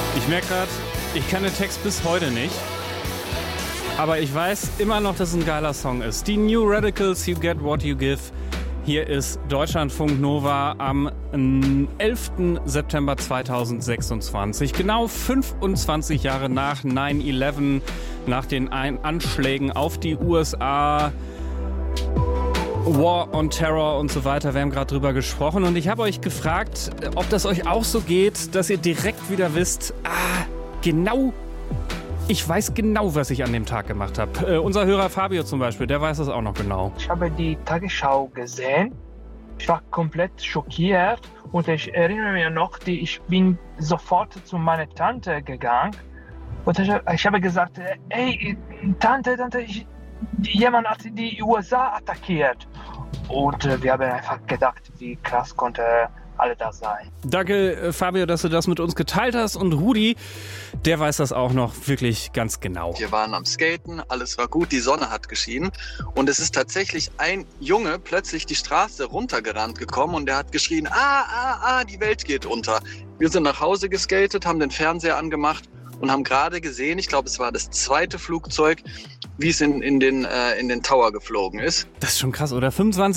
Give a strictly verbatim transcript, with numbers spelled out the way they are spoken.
Ich merke gerade, ich kann den Text bis heute nicht. Aber ich weiß immer noch, dass es ein geiler Song ist. Die New Radicals, You Get What You Give. Hier ist Deutschlandfunk Nova am elften September zweitausendsechsundzwanzig. Genau fünfundzwanzig Jahre nach neun elf, nach den Anschlägen auf die U S A, War on Terror und so weiter. Wir haben gerade drüber gesprochen und ich habe euch gefragt, ob das euch auch so geht, dass ihr direkt wieder wisst, ah, genau, ich weiß genau, was ich an dem Tag gemacht habe. Äh, unser Hörer Fabio zum Beispiel, der weiß das auch noch genau. Ich habe die Tagesschau gesehen. Ich war komplett schockiert und ich erinnere mich noch, die, ich bin sofort zu meiner Tante gegangen und ich, ich habe gesagt, ey, Tante, Tante, ich, jemand hat die U S A attackiert. Und äh, wir haben einfach gedacht, wie krass konnte alle das sein. Danke, Fabio, dass du das mit uns geteilt hast. Und Rudi, der weiß das auch noch wirklich ganz genau. Wir waren am Skaten, alles war gut, die Sonne hat geschienen. Und es ist tatsächlich ein Junge plötzlich die Straße runtergerannt gekommen und der hat geschrien, ah, ah, ah, die Welt geht unter. Wir sind nach Hause geskatet, haben den Fernseher angemacht und haben gerade gesehen, ich glaube, es war das zweite Flugzeug, wie es in, in, den, äh, in den Tower geflogen ist. Das ist schon krass, oder? fünfundzwanzig